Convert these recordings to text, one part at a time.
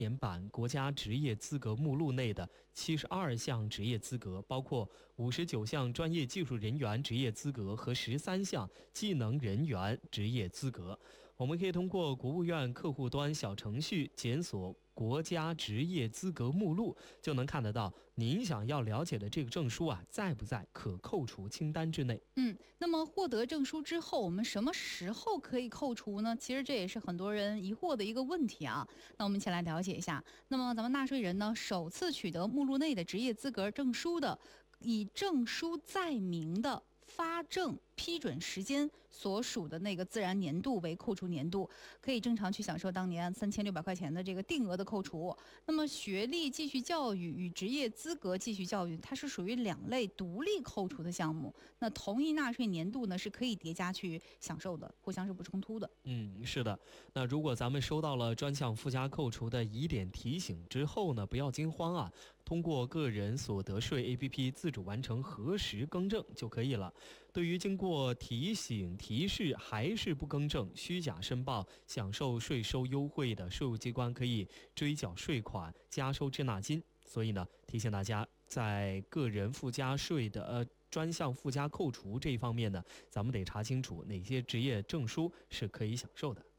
年版国家职业资格目录内的72项职业资格，包括59项专业技术人员职业资格和13项技能人员职业资格。我们可以通过国务院客户端小程序检索国家职业资格目录，就能看得到您想要了解的这个证书在不在可扣除清单之内。 那么获得证书之后，我们什么时候可以扣除呢？其实这也是很多人疑惑的一个问题啊。那我们一起来了解一下。那么咱们纳税人呢，首次取得目录内的职业资格证书的，以证书载明的发证批准时间所属的那个自然年度为扣除年度，可以正常去享受当年3600块钱的这个定额的扣除。那么学历继续教育与职业资格继续教育，它是属于2类独立扣除的项目。那同一纳税年度呢是可以叠加去享受的，互相是不冲突的。 是的。那如果咱们收到了专项附加扣除的疑点提醒之后呢，不要惊慌啊，通过个人所得税 APP 自主完成核实更正就可以了。对于经过提醒提示还是不更正、虚假申报享受税收优惠的，税务机关可以追缴税款、加收滞纳金。所以呢，提醒大家，在个人附加税的专项附加扣除这一方面呢，咱们得查清楚哪些职业证书是可以享受的。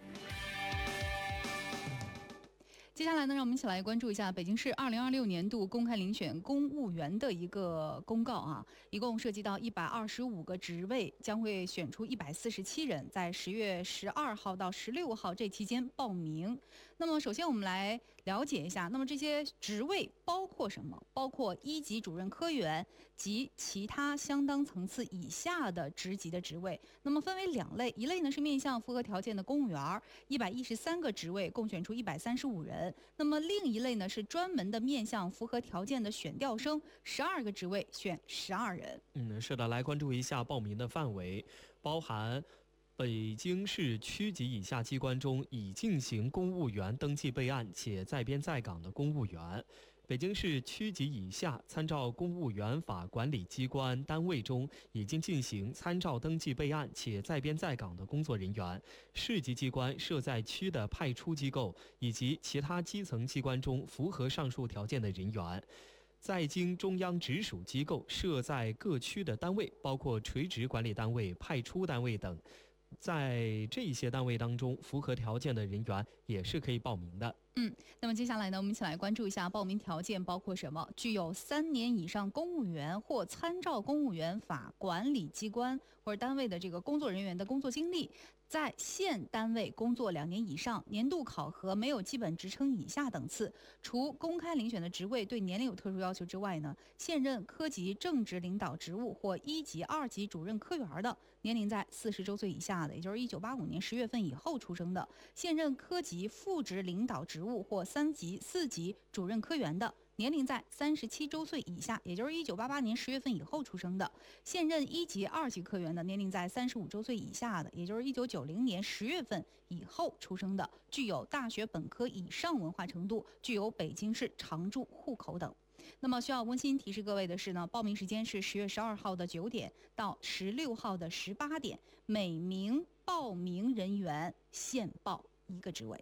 接下来呢，让我们一起来关注一下北京市2026年度公开遴选公务员的一个公告啊，一共涉及到125个职位，将会选出147人，在10月12号到16号这期间报名。那么首先我们来了解一下，那么这些职位包括什么？包括1级主任科员及其他相当层次以下的职级的职位。那么分为2类，一类呢是面向符合条件的公务员，113个职位共选出135人。那么另一类呢是专门的面向符合条件的选调生，12个职位选12人。 是的，来关注一下报名的范围，包含北京市区级以下机关中已进行公务员登记备案且在编在岗的公务员，北京市区级以下参照公务员法管理机关单位中已经进行参照登记备案且在编在岗的工作人员，市级机关设在区的派出机构以及其他基层机关中符合上述条件的人员，在京中央直属机构设在各区的单位，包括垂直管理单位、派出单位等，在这些单位当中符合条件的人员也是可以报名的。 那么接下来呢，我们一起来关注一下报名条件包括什么？具有3年以上公务员或参照公务员法管理机关或者单位的这个工作人员的工作经历，在现单位工作2年以上，年度考核没有基本职称以下等次。除公开遴选的职位对年龄有特殊要求之外呢，现任科级正职领导职务或1级、2级主任科员的，年龄在40周岁以下的，也就是1985年10月份以后出生的；现任科级副职领导职务或3级、4级主任科员的，年龄在37周岁以下，也就是1988年10月份以后出生的；现任1级、2级科员的，年龄在35周岁以下的，也就是1990年10月份以后出生的，具有大学本科以上文化程度，具有北京市常住户口等。那么需要温馨提示各位的是呢，报名时间是10月12号的9点到16号的18点，每名报名人员限报1个职位。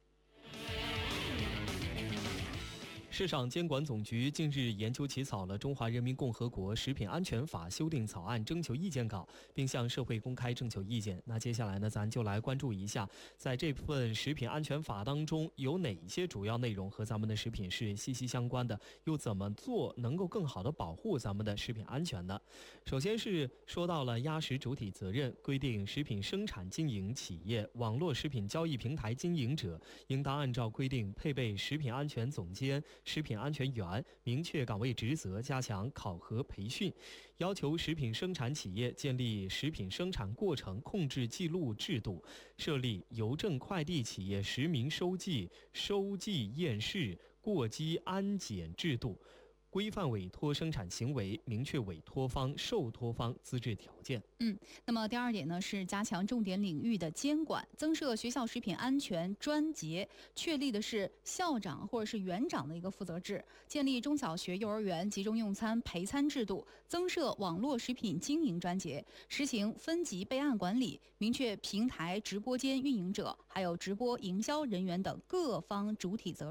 市场监管总局近日研究起草了《中华人民共和国食品安全法》修订草案征求意见稿，并向社会公开征求意见。那接下来呢，咱就来关注一下，在这份食品安全法当中有哪些主要内容和咱们的食品是息息相关的，又怎么做能够更好的保护咱们的食品安全呢？首先是说到了压实主体责任，规定食品生产经营企业、网络食品交易平台经营者应当按照规定配备食品安全总监、食品安全员，明确岗位职责，加强考核培训，要求食品生产企业建立食品生产过程控制记录制度，设立邮政快递企业实名收寄验视过机安检制度， 规范委托生产行为，明确委托方、受托方资质条件。 那么第二点呢，是加强重点领域的监管，增设学校食品安全专节，确立的是校长或者是园长的一个负责制，建立中小学、幼儿园集中用餐陪餐制度，增设网络食品经营专节，实行分级备案管理，明确平台直播间运营者、还有直播营销人员等各方主体责任。